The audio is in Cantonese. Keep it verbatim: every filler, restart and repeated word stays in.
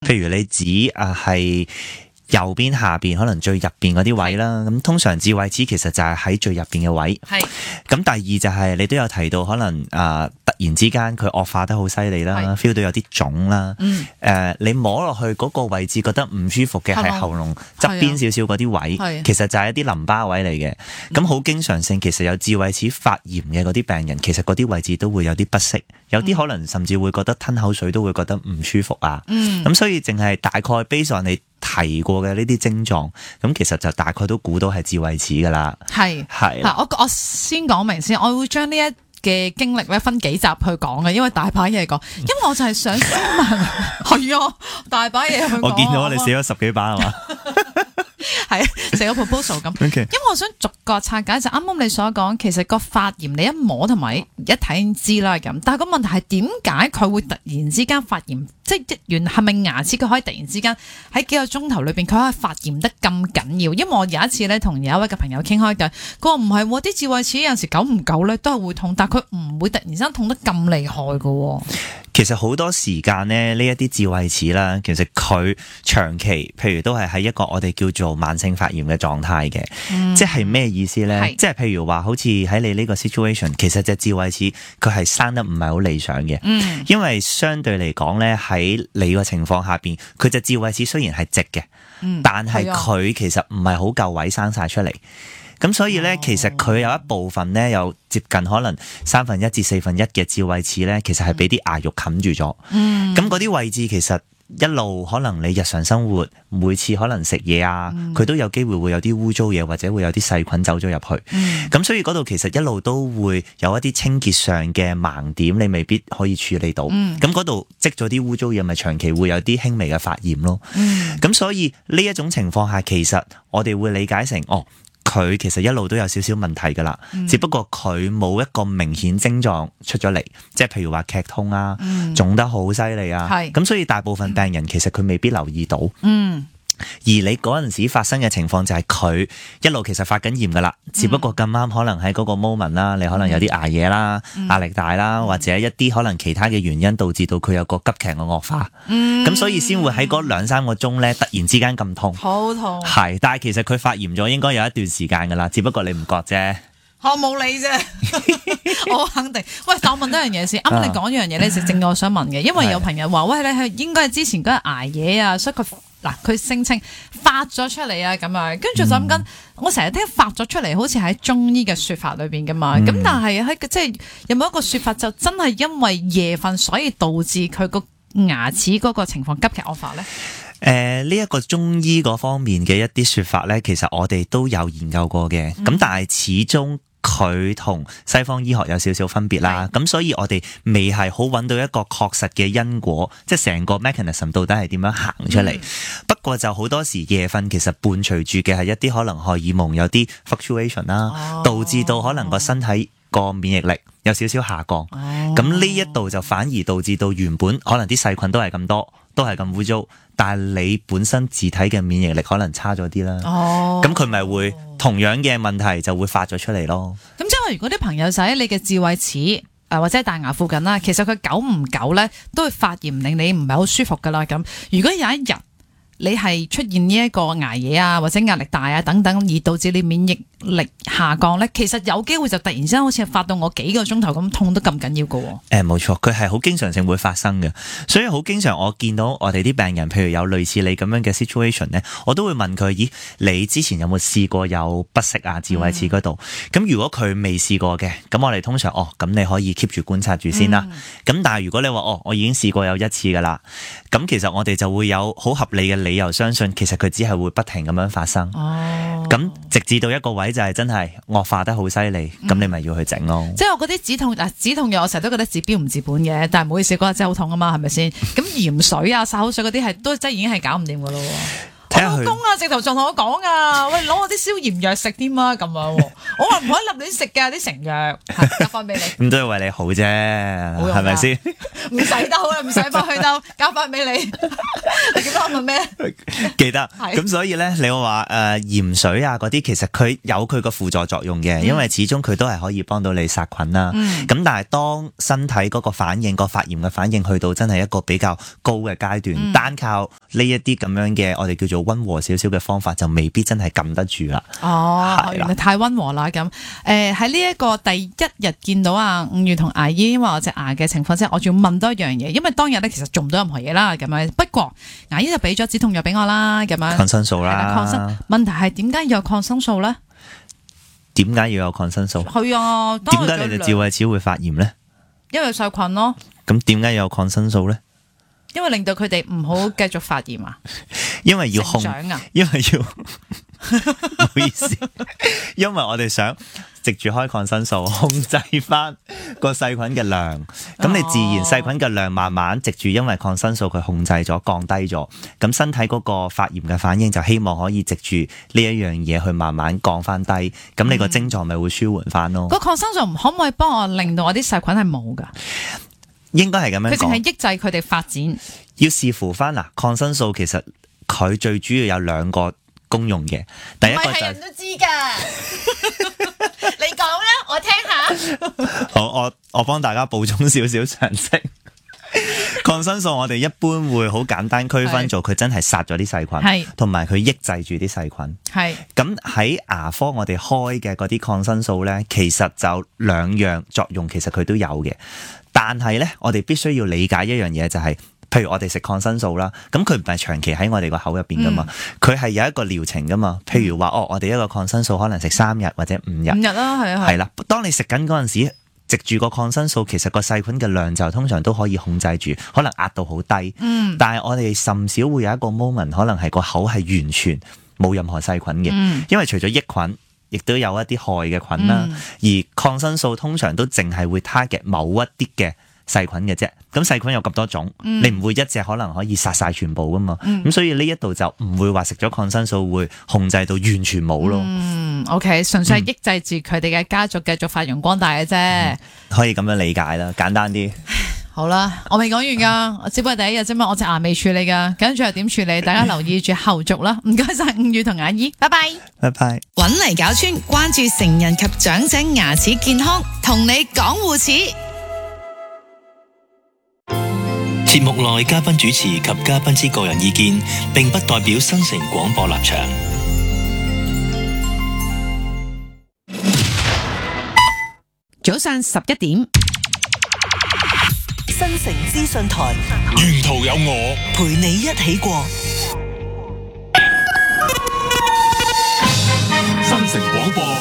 譬如你指啊係右邊下邊可能最入邊嗰啲位啦，咁通常智慧齒其實就係喺最入邊嘅位。 係。 咁第二就係你都有提到可能啊、呃、突然之間佢惡化得好犀利啦 ，feel 到有啲腫啦。 嗯。 誒、呃，你摸落去嗰個位置覺得唔舒服嘅係喉嚨側邊少少嗰啲位，其實就係一啲淋巴位嚟嘅。咁好、嗯、經常性，其實有智慧齒發炎嘅嗰啲病人，其實嗰啲位置都會有啲不適，有啲可能甚至會覺得吞口水都會覺得唔舒服啊。嗯。咁所以淨係大概 base on你提過嘅呢啲症狀，咁其實就大概都估到係智慧齒噶啦。係係嗱，我我先講明先，我會將呢一嘅經歷咧分幾集去講嘅，因為大把嘢講。因為我就係想先問，係啊，大把嘢去講。 我見到你寫咗十幾版係嘛？ 係成個 proposal 咁。Okay. 因為我想逐個拆解，就啱啱你所講，其實個發炎你一摸同埋一睇已經知啦咁。但係個問題係點解佢會突然之間發炎？即係原係咪牙齒佢可以突然之間喺幾個鐘頭裏邊佢可以發炎得咁緊要？因為我有一次咧同有一位嘅朋友傾開偈，佢話唔係，啲智慧齒有陣時久唔久咧都係會痛，但係佢唔會突然之間痛得咁厲害噶。 其實好多時間咧，呢一啲智慧齒啦，其實佢長期，譬如都係喺一個我哋叫做慢性發炎嘅狀態嘅，嗯、即係咩意思咧？即係譬如話，好似喺你呢個 situation，其實隻智慧齒佢係生得唔係好理想嘅，嗯、因為相對嚟講咧，喺你個情況下邊，佢隻智慧齒雖然係直嘅，嗯、但係佢其實唔係好夠位生晒出嚟。咁所以咧，其實佢有一部分咧，有接近可能三分一至四分一嘅智慧齒咧，其實係俾啲牙肉冚住咗。嗯，咁嗰啲位置其實一路可能你日常生活每次可能食嘢啊，佢、嗯、都有機會會有啲污糟嘢，或者會有啲細菌走咗入去。嗯，咁所以嗰度其實一路都會有一啲清潔上嘅盲點，你未必可以處理到。嗯，咁嗰度積咗啲污糟嘢，咪長期會有啲輕微嘅發炎咯。嗯，咁所以呢一種情況下，其實我哋會理解成哦。佢其實一路都有少少問題噶啦，嗯、只不過佢冇一個明顯症狀出咗嚟，即係譬如話劇痛啊，嗯、腫得好犀利啊，咁所以大部分病人其實佢未必留意到。嗯，而你嗰陣時發生嘅情況就係佢一路其實發緊炎噶啦，嗯、只不過咁啱可能喺嗰個 moment 啦，你可能有啲捱夜啦、嗯、壓力大啦，或者一啲可能其他嘅原因導致到佢有個急劇嘅惡化，咁、嗯、所以先會喺嗰兩三個鐘咧突然之間咁痛，好痛，係，但係其實佢發炎咗應該有一段時間噶啦，只不過你唔覺啫。 我冇理啫，我肯定。喂，但我問多樣嘢先，啱啱你講一樣嘢咧，就正我想問嘅，因為有朋友話，喂，你係應該係之前嗰日捱夜啊，所以佢嗱佢聲稱發咗出嚟啊，咁樣，跟住就諗緊，嗯、我成日聽發咗出嚟，好似喺中醫嘅說法裏邊噶嘛，咁、嗯、但係喺即係有冇一個說法，就真係因為夜瞓，所以導致佢個牙齒嗰個情況急劇惡化咧？ 誒，呢一個中醫嗰方面嘅一啲說法咧，其實我哋都有研究過嘅，咁、嗯、但係始終佢同西方醫學有少少分別啦，咁是所以我哋未係好揾到一個確實嘅因果，即係成個 mechanism 到底係點樣行出嚟。嗯、不過就好多時夜瞓其實伴隨住嘅係一啲可能荷爾蒙有啲 fluctuation 啦，哦、導致到可能個身體個免疫力有少少下降，咁呢一度就反而導致到原本可能啲細菌都係咁多，都係咁污糟，但係你本身自體嘅免疫力可能差咗啲啦，咁佢咪會同樣嘅問題就會發咗出嚟咯。 咁即係話，如果啲朋友仔喺你嘅智慧齒誒或者大牙附近啦，其實佢久唔久咧都會發炎，令你唔係好舒服噶啦。咁如果有一日你係出現呢一個捱夜啊，或者壓力大啊等等，而導致你免疫力下降咧，其實有機會就突然之間好似發到我幾個鐘頭咁痛得咁緊要噶。誒、 欸，冇錯，佢係好經常性會發生嘅，所以好經常我見到我哋啲病人，譬如有類似你咁樣嘅 situation 咧，我都會問佢：咦，你之前有冇試過有不適啊？智慧齒嗰度？咁、嗯、如果佢未試過嘅，咁我哋通常哦，咁你可以 keep 住觀察住先啦。咁、嗯、但係如果你話哦，我已經試過有一次噶啦，咁其實我哋就會有好合理嘅理由相信，其實佢只係會不停咁樣發生。哦，咁直至到一個位就係真係惡化得好犀利，咁、嗯、你咪要去整咯。即係我嗰啲止痛嗱，止痛藥我成日都覺得治標唔治本嘅，但係唔好意思，嗰日真係好痛啊嘛，係咪先？咁鹽水啊、漱口水嗰啲係都真係已經係搞唔掂噶咯。我老公啊，直頭仲同我講啊，喂，攞我啲消炎藥食添啊，咁樣。我話唔可以立亂食㗎，啲成藥，夾翻俾你。 咁都係為你好啫，係咪先？ 唔使得好啦，唔使翻去兜，交翻俾你。你記得我問咩？ 記得。咁所以咧，你話誒鹽水啊嗰啲，其實佢有佢個輔助作用嘅，因為始終佢都係可以幫到你殺菌啦。咁、嗯、但係當身體嗰個反應、個發炎嘅反應去到真係一個比較高嘅階段，嗯、單靠呢一啲咁樣嘅我哋叫做溫和少少嘅方法，就未必真係撳得住啦。 哦，原來太溫和啦咁。誒喺呢一個第一日見到啊吳宇同牙醫，因為我隻牙嘅情況之下，我仲要問多一樣嘢，因為當日咧其實做唔到任何嘢啦咁樣。不過牙醫就俾咗止痛藥俾我啦咁樣。 抗生素啦。 抗生問題係點解要有抗生素咧？ 點解要有抗生素？ 係啊， 點解你哋智慧齒會發炎咧？ 因為有細菌咯。 咁點解要有抗生素咧？ 因為令到佢哋唔好繼續發炎啊。 因為要控， 啊、 因為要，唔好意思，因為我哋想藉住開抗生素控制翻個細菌嘅量，咁你自然細菌嘅量慢慢藉住，因為抗生素佢控制咗降低咗，咁身體嗰個發炎嘅反應就希望可以藉住呢一樣嘢去慢慢降翻低，咁你個症狀咪會舒緩翻咯。 個、嗯、抗生素可唔可以幫我令到我啲細菌係冇噶？ 應該係咁樣講，佢淨係抑制佢哋發展。 要視乎翻嗱，抗生素其實佢最主要有兩個功用嘅，第一個就係、 係人都知噶，你講啦，我聽下。 好，我我幫大家補充少少常識。抗生素我哋一般會好簡單區分做佢真係殺咗啲細菌，同埋佢抑制住啲細菌。係咁喺牙科我哋開嘅嗰啲抗生素咧，其實就兩樣作用，其實佢都有嘅。但係咧，我哋必須要理解一樣嘢，就係、是，譬如我哋食抗生素啦，咁佢唔係長期喺我哋個口入邊噶嘛，佢係、嗯、有一個療程噶嘛。譬如話，哦，我哋一個抗生素可能食三日或者五日，五日啦，係啊，係啦。當你食緊嗰陣時，藉住個抗生素，其實個細菌嘅量就通常都可以控制住，可能壓到好低。嗯。但係我哋甚少會有一個 moment，可能係個口係完全冇任何細菌嘅，嗯、因為除咗益菌，亦都有一啲害嘅菌啦，嗯、而抗生素通常都淨係會 target 某一啲嘅細菌嘅啫。咁細菌有咁多種，嗯、你唔會一隻可能可以殺晒全部噶嘛。咁、嗯、所以呢一度就唔會話食咗抗生素會控制到完全冇咯。嗯 ，OK， 純粹係抑制住佢哋嘅家族繼續發揚光大嘅啫、嗯。可以咁樣理解啦，簡單啲。好啦，我未講完噶，我只不過第一日啫嘛，我隻牙未處理噶，咁最後點處理？大家留意住後續啦。唔該晒吳宇同阿姨，拜拜， 拜拜。 搵嚟搞村，關注成人及長者牙齒健康，同你講護齒。 節目內嘉賓主持及嘉賓之個人意見，並不代表新城廣播立場。 早上十一點。 新城資訊台， 沿途有我陪你一起過。 新城廣播